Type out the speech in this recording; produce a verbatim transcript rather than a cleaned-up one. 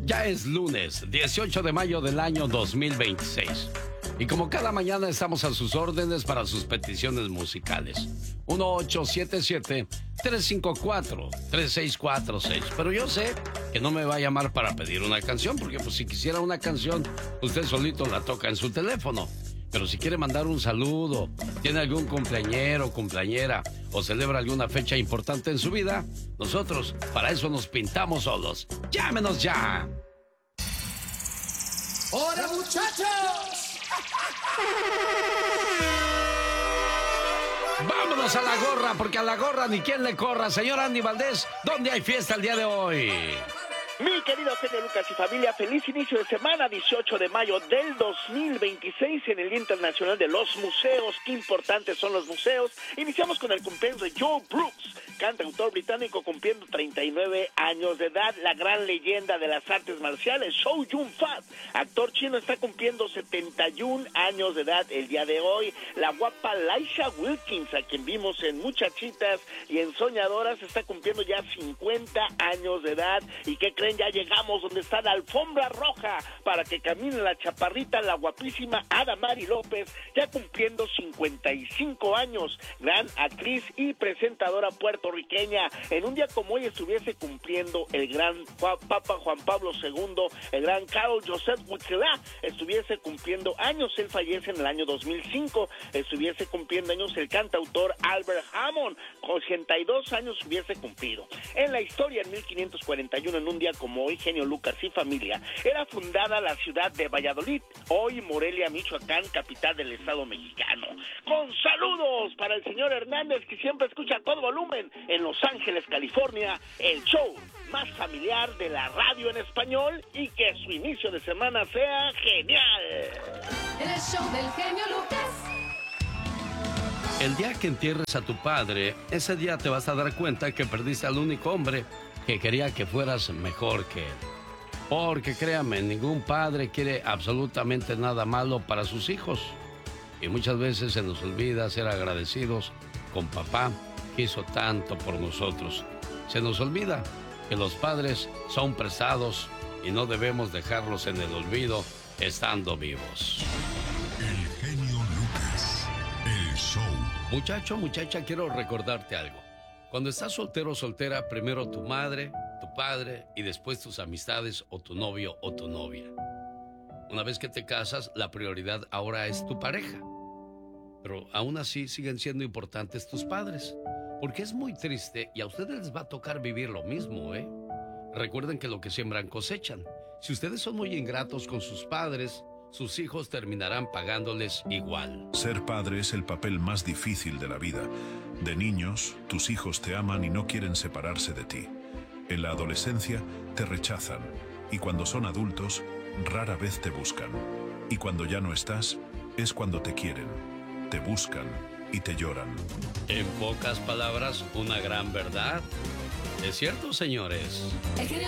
Ya es lunes, dieciocho de mayo del año dos mil veintiséis. Y como cada mañana estamos a sus órdenes para sus peticiones musicales. uno ocho siete siete, tres cinco cuatro, tres seis cuatro seis. Pero yo sé que no me va a llamar para pedir una canción, porque pues si quisiera una canción, usted solito la toca en su teléfono. Pero si quiere mandar un saludo, tiene algún cumpleañero, cumpleañera o celebra alguna fecha importante en su vida, nosotros para eso nos pintamos solos. ¡Llámenos ya! ¡Hola, muchachos! Vámonos a la gorra, porque a la gorra ni quien le corra. Señor Andy Valdés, ¿dónde hay fiesta el día de hoy? Mi querido genio Lucas y familia, feliz inicio de semana, dieciocho de mayo del dos mil veintiséis en el Día Internacional de los Museos. Qué importantes son los museos. Iniciamos con el cumpleaños de Joe Brooks, cantautor británico cumpliendo treinta y nueve años de edad. La gran leyenda de las artes marciales, Chow Yun-fat, actor chino, está cumpliendo setenta y un años de edad el día de hoy. La guapa Laisha Wilkins, a quien vimos en Muchachitas y en Soñadoras, está cumpliendo ya cincuenta años de edad. ¿Y qué creen? Ya llegamos donde está la alfombra roja para que camine la chaparrita, la guapísima Adamari López, ya cumpliendo cincuenta y cinco años, gran actriz y presentadora puertorriqueña. En un día como hoy estuviese cumpliendo el gran Papa Juan Pablo segundo, el gran Carl Joseph Wojtyła, estuviese cumpliendo años. Él fallece en el año dos mil cinco. Estuviese cumpliendo años el cantautor Albert Hammond, con ochenta y dos años hubiese cumplido. En la historia, en mil quinientos cuarenta y uno, en un día como hoy, genio Lucas y familia, era fundada la ciudad de Valladolid, hoy Morelia, Michoacán, capital del estado mexicano. Con saludos para el señor Hernández, que siempre escucha a todo volumen en Los Ángeles, California, el show más familiar de la radio en español, y que su inicio de semana sea genial. El show del genio Lucas. El día que entierres a tu padre, ese día te vas a dar cuenta que perdiste al único hombre que quería que fueras mejor que él. Porque créame, ningún padre quiere absolutamente nada malo para sus hijos. Y muchas veces se nos olvida ser agradecidos con papá, que hizo tanto por nosotros. Se nos olvida que los padres son prestados y no debemos dejarlos en el olvido estando vivos. El genio Lucas, el show. Muchacho, muchacha, quiero recordarte algo. Cuando estás soltero o soltera, primero tu madre, tu padre y después tus amistades o tu novio o tu novia. Una vez que te casas, la prioridad ahora es tu pareja. Pero aún así siguen siendo importantes tus padres. Porque es muy triste y a ustedes les va a tocar vivir lo mismo, ¿eh? Recuerden que lo que siembran cosechan. Si ustedes son muy ingratos con sus padres, sus hijos terminarán pagándoles igual. Ser padre es el papel más difícil de la vida. De niños, tus hijos te aman y no quieren separarse de ti. En la adolescencia, te rechazan. Y cuando son adultos, rara vez te buscan. Y cuando ya no estás, es cuando te quieren, te buscan y te lloran. En pocas palabras, una gran verdad. ¿Es cierto, señores? El genio